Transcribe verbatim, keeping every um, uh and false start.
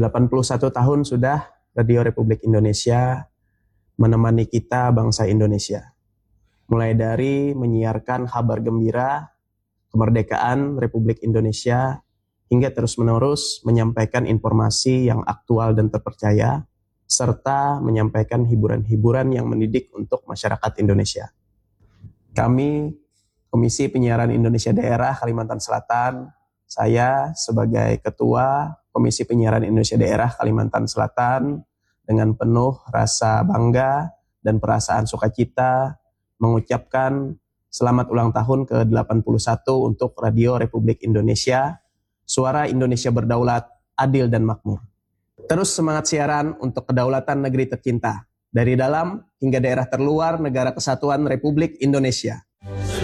delapan puluh satu tahun sudah Radio Republik Indonesia menemani kita bangsa Indonesia. Mulai dari menyiarkan kabar gembira kemerdekaan Republik Indonesia hingga terus-menerus menyampaikan informasi yang aktual dan terpercaya serta menyampaikan hiburan-hiburan yang mendidik untuk masyarakat Indonesia. Kami, Komisi Penyiaran Indonesia Daerah Kalimantan Selatan, saya sebagai Ketua Komisi Penyiaran Indonesia Daerah Kalimantan Selatan dengan penuh rasa bangga dan perasaan sukacita mengucapkan selamat ulang tahun ke delapan puluh satu untuk Radio Republik Indonesia, suara Indonesia berdaulat, adil dan makmur. Terus semangat siaran untuk kedaulatan negeri tercinta, dari dalam hingga daerah terluar negara kesatuan Republik Indonesia.